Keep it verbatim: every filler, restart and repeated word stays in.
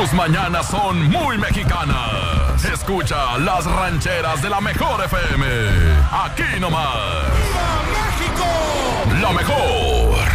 Tus mañanas son muy mexicanas. Escucha las rancheras de la mejor F M. Aquí nomás. ¡Viva México! La mejor.